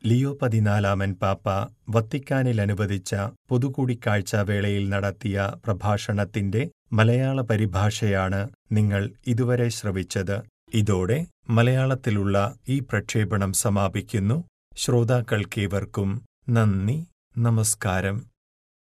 Leo 14 പാപ്പ വത്തിക്കാനിൽ അനുവദിച്ച പൊതുകൂടിക്കാഴ്ച വേളയിൽ നടത്തിയ പ്രഭാഷണത്തിന്റെ മലയാള പരിഭാഷയാണ് നിങ്ങൾ ഇതുവരെ ശ്രവിച്ചത്. ഇതോടെ മലയാളത്തിലുള്ള ഈ പ്രക്ഷേപണം സമാപിക്കുന്നു. ശ്രോതാക്കൾക്കേവർക്കും നന്ദി, നമസ്കാരം.